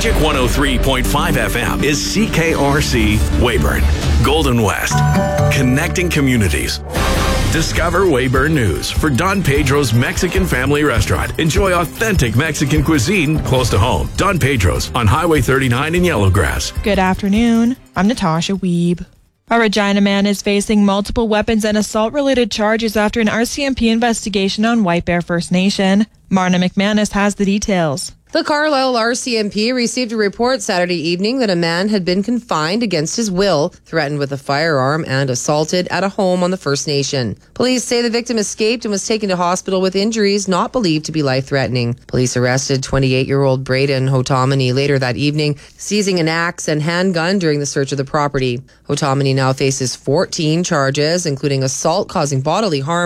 Magic 103.5 FM is CKRC Weyburn, Golden West, connecting communities. Discover Weyburn News for Don Pedro's Mexican Family Restaurant. Enjoy authentic Mexican cuisine close to home. Don Pedro's on Highway 39 in Yellowgrass. Good afternoon. I'm Natasha Wiebe. A Regina man is facing multiple weapons and assault-related charges after an RCMP investigation on White Bear First Nation. Marna McManus has the details. The Carlisle RCMP received a report Saturday evening that a man had been confined against his will, threatened with a firearm, and assaulted at a home on the First Nation. Police say the victim escaped and was taken to hospital with injuries not believed to be life-threatening. Police arrested 28-year-old Braden Hotomany later that evening, seizing an axe and handgun during the search of the property. Hotomany now faces 14 charges, including assault causing bodily harm,